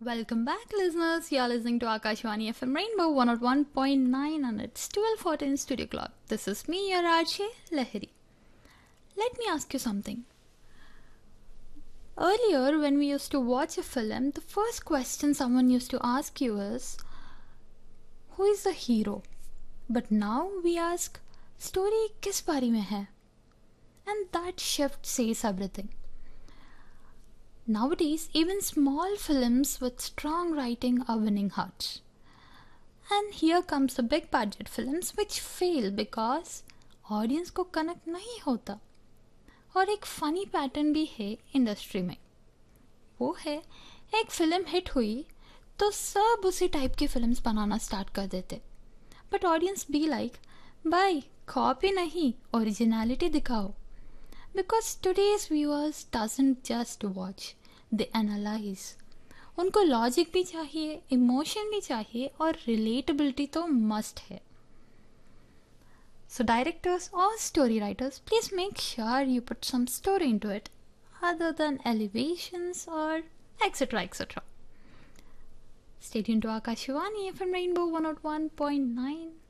Welcome back, listeners. You're listening to Akashvani FM Rainbow 101.9 and it's 12:14 Studio Clock. This is me, your RJ Lahiri. Let me ask you something. Earlier, when we used to watch a film, the first question someone used to ask you is, who is the hero? But now we ask, story किस बारे में है? And that shift says everything. Nowadays, even small films with strong writing are winning hearts. And here comes the big budget films which fail because audience को connect नहीं होता. और एक funny pattern भी है इंडस्ट्री में. वो है एक फिल्म हिट हुई तो सब उसी टाइप की फिल्म्स बनाना स्टार्ट कर देते. बट ऑडियंस बी लाइक, भाई कॉपी नहीं, ओरिजिनलिटी दिखाओ. Because today's viewers doesn't just watch, they analyze. उनको लॉजिक भी चाहिए, इमोशन भी चाहिए और रिलेटेबिलिटी तो मस्ट है. So directors or story writers, please make sure you put some story into it other than elevations or etc. etc. Stay tuned to Akashvani FM Rainbow 101.9.